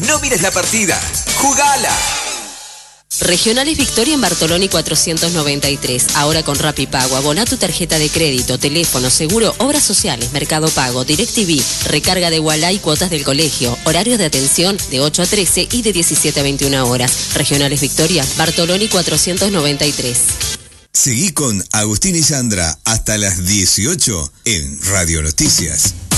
No mires la partida, ¡jugala! Regionales Victoria en Bartoloni 493. Ahora con Rapipago. Abona tu tarjeta de crédito, teléfono, seguro, obras sociales, Mercado Pago, DirecTV, recarga de Wallah y cuotas del colegio. Horarios de atención de 8 a 13 y de 17 a 21 horas. Regionales Victoria, Bartoloni 493. Seguí con Agustín y Sandra hasta las 18 en Radio Noticias.